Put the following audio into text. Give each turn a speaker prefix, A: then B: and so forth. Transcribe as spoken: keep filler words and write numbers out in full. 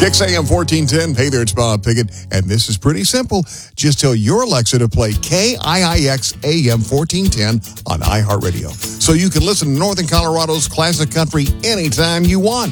A: Kicks A M fourteen ten. Hey there, it's Bob Pickett, and this is pretty simple. Just tell your Alexa to play K I I X A M fourteen ten on iHeartRadio, so you can listen to Northern Colorado's classic country anytime you want.